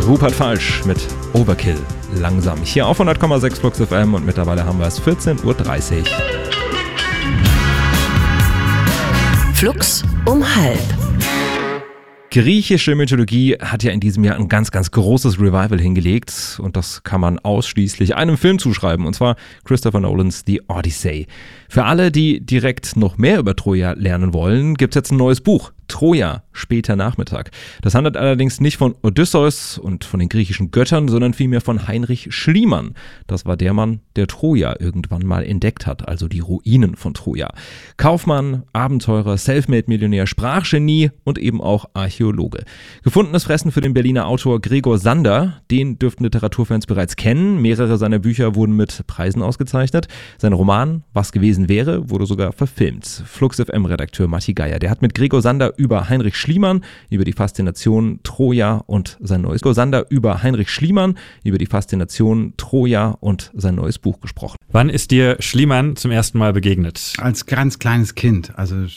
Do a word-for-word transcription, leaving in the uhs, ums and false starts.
Rupert Falsch mit Overkill. Langsam. Hier auf hundert Komma sechs Flux F M und mittlerweile haben wir es vierzehn Uhr dreißig. Flux um halb. Griechische Mythologie hat ja in diesem Jahr ein ganz, ganz großes Revival hingelegt und das kann man ausschließlich einem Film zuschreiben, und zwar Christopher Nolans The Odyssey. Für alle, die direkt noch mehr über Troja lernen wollen, gibt es jetzt ein neues Buch, Troja, später Nachmittag. Das handelt allerdings nicht von Odysseus und von den griechischen Göttern, sondern vielmehr von Heinrich Schliemann. Das war der Mann, der Troja irgendwann mal entdeckt hat, also die Ruinen von Troja. Kaufmann, Abenteurer, Selfmade-Millionär, Sprachgenie und eben auch Archäologe. Gefundenes Fressen für den Berliner Autor Gregor Sander, den dürften Literaturfans bereits kennen. Mehrere seiner Bücher wurden mit Preisen ausgezeichnet. Sein Roman Was gewesen wäre, wurde sogar verfilmt. Flux F M-Redakteur Matti Geier, der hat mit Gregor Sander über Heinrich Schliemann, über die Faszination Troja und sein neues Gregor Sander über Heinrich Schliemann, über die Faszination Troja und sein neues Buch gesprochen. Wann ist dir Schliemann zum ersten Mal begegnet? Als ganz kleines Kind. Also